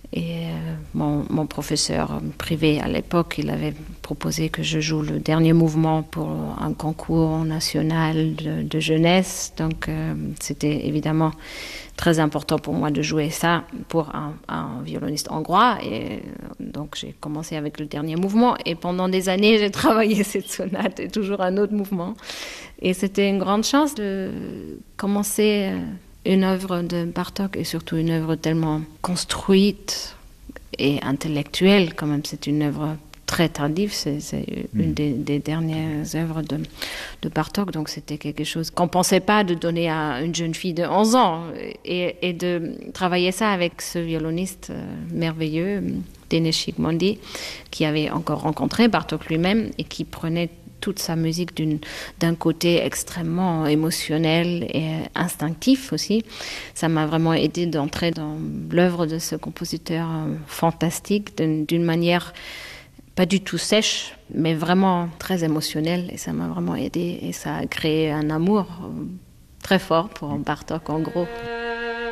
Et mon professeur privé à l'époque, il avait proposé que je joue le dernier mouvement pour un concours national de jeunesse. Donc c'était évidemment très important pour moi de jouer ça pour un violoniste hongrois. Et donc j'ai commencé avec le dernier mouvement. Et pendant des années, j'ai travaillé cette sonate et toujours un autre mouvement. Et c'était une grande chance de commencer une œuvre de Bartók et surtout une œuvre tellement construite et intellectuelle quand même. C'est une œuvre très tardive, c'est une des dernières œuvres de Bartók, donc c'était quelque chose qu'on ne pensait pas de donner à une jeune fille de 11 ans et de travailler ça avec ce violoniste merveilleux, Dénes Zsigmondy, qui avait encore rencontré Bartók lui-même et qui prenait toute sa musique d'un côté extrêmement émotionnel et instinctif aussi. Ça m'a vraiment aidé d'entrer dans l'œuvre de ce compositeur fantastique d'une manière pas du tout sèche, mais vraiment très émotionnelle. Et ça m'a vraiment aidé et ça a créé un amour très fort pour Bartók en gros.